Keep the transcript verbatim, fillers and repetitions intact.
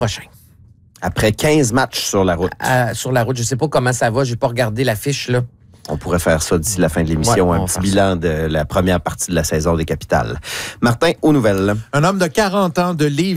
prochain. Après quinze matchs sur la route. Euh, sur la route, je sais pas comment ça va, j'ai pas regardé la fiche, là. On pourrait faire ça d'ici la fin de l'émission, Ouais, un petit bilan ça. de la première partie de la saison des Capitales. Martin, aux nouvelles. Un homme de quarante ans de Lévis